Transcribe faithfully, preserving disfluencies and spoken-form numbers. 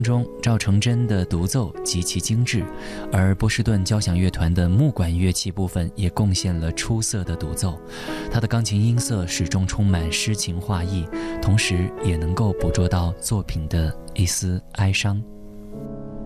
中，赵成真的独奏极其精致，而波士顿交响乐团的木管乐器部分也贡献了出色的独奏。他的钢琴音色始终充满诗情画意，同时也能够捕捉到作品的一丝哀伤。